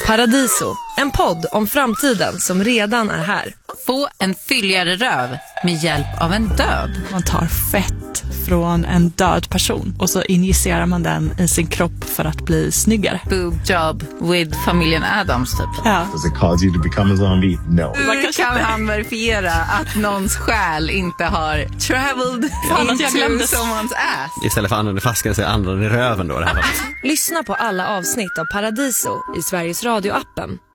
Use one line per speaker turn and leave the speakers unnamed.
Paradiso, en podd om framtiden som redan är här.
Få en fylligare röv med hjälp av en död.
Man tar fett från en död person och så injicerar man den i sin kropp för att bli snyggare.
Boob job with familjen Addams typ.
Ja.
Does it cause you to become a zombie? No.
Hur kan han verifiera att någons själ inte har traveled into someone's ass?
Istället för använder flaskan så använder i röven då det här.
Lyssna på alla avsnitt av Paradiso i Sveriges Radio-appen